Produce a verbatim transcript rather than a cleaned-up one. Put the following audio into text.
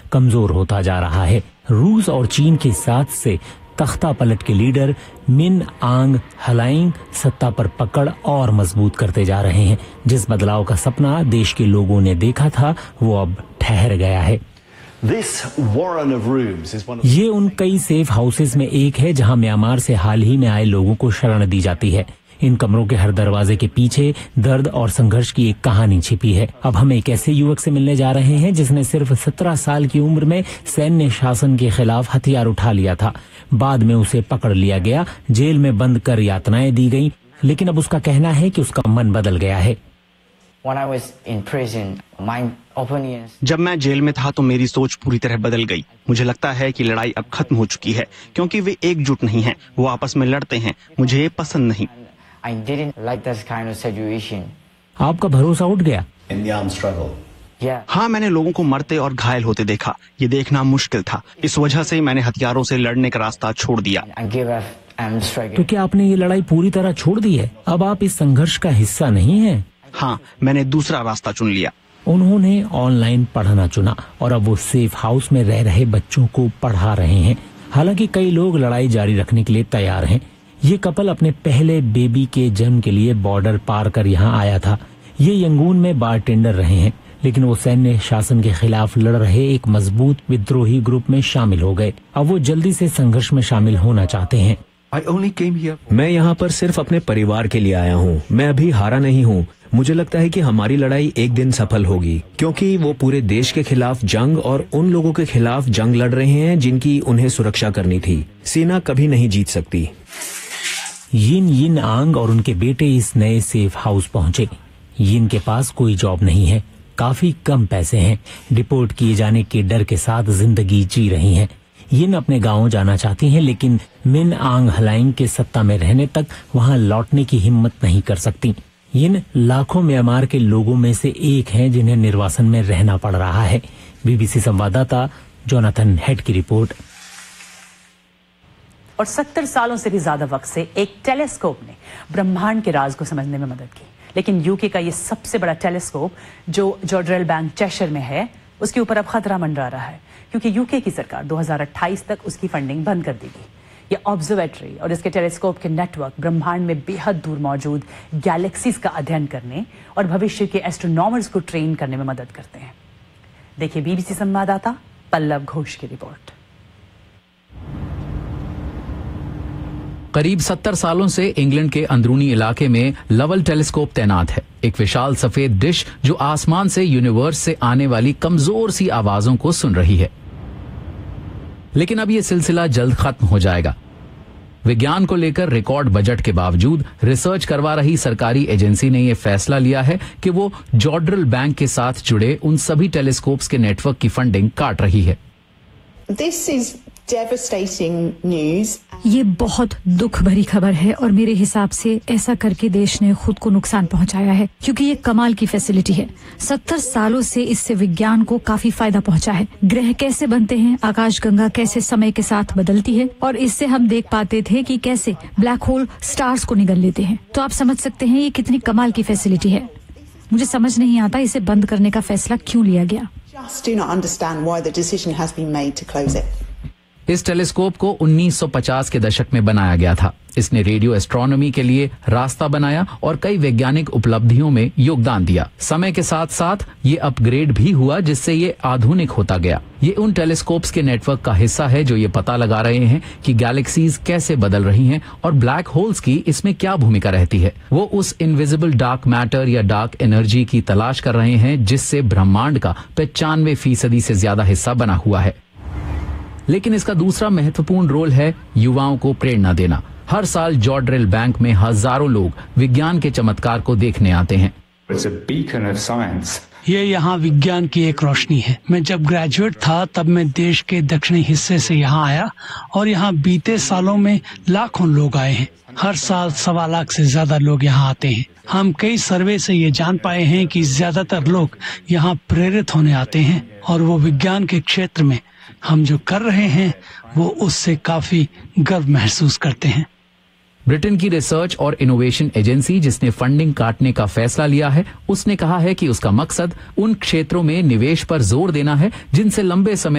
कमजोर होता जा रहा है। रूस और चीन के साथ से तख्ता पलट के लीडर मिन आंग हलाइंग सत्ता पर पकड़ और मजबूत करते जा रहे हैं। जिस बदलाव का सपना देश के लोगों ने देखा था वो अब ठहर गया है। ये उन कई सेफ हाउसेस में एक है जहां म्यांमार से हाल ही में आए लोगों को शरण दी जाती है। इन कमरों के हर दरवाजे के पीछे दर्द और संघर्ष की एक कहानी छिपी है। अब हम एक ऐसे युवक से मिलने जा रहे हैं जिसने सिर्फ सत्रह साल की उम्र में सैन्य शासन के खिलाफ हथियार उठा लिया था। बाद में उसे पकड़ लिया गया, जेल में बंद कर यातनाएं दी गईं, लेकिन अब उसका कहना है कि उसका मन बदल गया है। जब मैं जेल में था तो मेरी सोच पूरी तरह बदल गई। मुझे लगता है कि लड़ाई अब खत्म हो चुकी है क्योंकि वे एकजुट नहीं हैं, वो आपस में लड़ते हैं। मुझे ये पसंद नहीं। I didn't like this kind of situation. आपका भरोसा उठ गया? In the armed struggle. Yeah. हाँ, मैंने लोगों को मरते और घायल होते देखा। ये देखना मुश्किल था। इस वजह से मैंने हथियारों से लड़ने का रास्ता छोड़ दिया। I give up. I'm struggling. तो क्या आपने ये लड़ाई पूरी तरह छोड़ दी है? अब आप इस संघर्ष का हिस्सा नहीं हैं? हाँ, मैंने दूसरा रास्ता चुन लिया। उन्होंने ऑनलाइन पढ़ना चुना और अब वो सेफ हाउस में रह रहे बच्चों को पढ़ा रहे हैं। हालांकि कई लोग लड़ाई जारी रखने के लिए तैयार हैं। ये कपल अपने पहले बेबी के जन्म के लिए बॉर्डर पार कर यहाँ आया था। ये यंगून में बारटेंडर रहे हैं, लेकिन वो सैन्य शासन के खिलाफ लड़ रहे एक मजबूत विद्रोही ग्रुप में शामिल हो गए। अब वो जल्दी से संघर्ष में शामिल होना चाहते हैं। मैं यहाँ पर सिर्फ अपने परिवार के लिए आया हूँ। मैं अभी हारा नहीं हूँ। मुझे लगता है कि हमारी लड़ाई एक दिन सफल होगी, क्योंकि वो पूरे देश के खिलाफ जंग और उन लोगों के खिलाफ जंग लड़ रहे हैं जिनकी उन्हें सुरक्षा करनी थी। सेना कभी नहीं जीत सकती। यिन यिन आंग और उनके बेटे इस नए सेफ हाउस पहुंचे। यिन के पास कोई जॉब नहीं है, काफी कम पैसे हैं, डिपोर्ट किए जाने के डर के साथ जिंदगी जी रही हैं। यिन अपने गांव जाना चाहती हैं, लेकिन मिन आंग हलाइंग के सत्ता में रहने तक वहां लौटने की हिम्मत नहीं कर सकती। यिन लाखों म्यांमार के लोगों में से एक हैं जिन्हें निर्वासन में रहना पड़ रहा है। बीबीसी संवाददाता जोनाथन हेड की रिपोर्ट। और सत्तर सालों से भी ज्यादा वक्त से एक टेलीस्कोप ने ब्रह्मांड के राज को समझने में मदद की। लेकिन यूके का ये सबसे बड़ा टेलीस्कोप जो जॉर्डरेल बैंक चेशर में है, उसके ऊपर अब खतरा मंडरा रहा है, क्योंकि यूके की सरकार दो हज़ार अट्ठाईस तक उसकी फंडिंग बंद कर देगी। ये ऑब्जर्वेटरी और इसके टेलीस्कोप के नेटवर्क ब्रह्मांड में बेहद दूर मौजूद गैलेक्सीज का अध्ययन करने और भविष्य के एस्ट्रोनॉमर्स को ट्रेन करने में मदद करते हैं। देखिए बीबीसी संवाददाता पल्लव घोष की रिपोर्ट। करीब सत्तर सालों से इंग्लैंड के अंदरूनी इलाके में लवल टेलीस्कोप तैनात है, एक विशाल सफेद डिश जो आसमान से यूनिवर्स से आने वाली कमजोर सी आवाजों को सुन रही है। लेकिन अब यह सिलसिला जल्द खत्म हो जाएगा। विज्ञान को लेकर रिकॉर्ड बजट के बावजूद रिसर्च करवा रही सरकारी एजेंसी ने यह फैसला लिया है कि वो जॉर्डरेल बैंक के साथ जुड़े उन सभी टेलीस्कोप्स के नेटवर्क की फंडिंग काट रही है। This is devastating news. ये बहुत दुख भरी खबर है और मेरे हिसाब से ऐसा करके देश ने खुद को नुकसान पहुंचाया है, क्योंकि ये कमाल की फैसिलिटी है। सत्तर सालों से इससे विज्ञान को काफी फायदा पहुंचा है। ग्रह कैसे बनते हैं, आकाशगंगा कैसे समय के साथ बदलती है, और इससे हम देख पाते थे कि कैसे ब्लैक होल स्टार्स को निगल लेते हैं। तो आप समझ सकते हैं ये कितनी कमाल की फैसिलिटी है। मुझे समझ नहीं आता इसे बंद करने का फैसला क्यों लिया गया। Just do not understand why the decision has been made to close it. इस टेलीस्कोप को उन्नीस सौ पचास के दशक में बनाया गया था। इसने रेडियो एस्ट्रोनॉमी के लिए रास्ता बनाया और कई वैज्ञानिक उपलब्धियों में योगदान दिया। समय के साथ साथ ये अपग्रेड भी हुआ, जिससे ये आधुनिक होता गया। ये उन टेलीस्कोप्स के नेटवर्क का हिस्सा है जो ये पता लगा रहे हैं कि गैलेक्सीज कैसे बदल रही हैं और ब्लैक होल्स की इसमें क्या भूमिका रहती है। वो उस इनविजिबल डार्क मैटर या डार्क एनर्जी की तलाश कर रहे हैं जिससे ब्रह्मांड का पचानवे फीसदी से ज्यादा हिस्सा बना हुआ है। लेकिन इसका दूसरा महत्वपूर्ण रोल है युवाओं को प्रेरणा देना। हर साल जॉर्डरेल बैंक में हजारों लोग विज्ञान के चमत्कार को देखने आते हैं। ये यहाँ विज्ञान की एक रोशनी है। मैं जब ग्रेजुएट था तब मैं देश के दक्षिणी हिस्से से यहाँ आया और यहाँ बीते सालों में लाखों लोग आए हैं। हर साल सवा लाख से ज्यादा लोग यहाँ आते हैं। हम कई सर्वे से ये जान पाए हैं कि ज्यादातर लोग यहाँ प्रेरित होने आते हैं और वो विज्ञान के क्षेत्र में हम जो कर रहे हैं वो उससे काफी गर्व महसूस करते हैं। ब्रिटेन की रिसर्च और इनोवेशन एजेंसी, जिसने फंडिंग काटने का फैसला लिया है, उसने कहा है कि उसका मकसद उन क्षेत्रों में निवेश पर जोर देना है जिनसे लंबे समय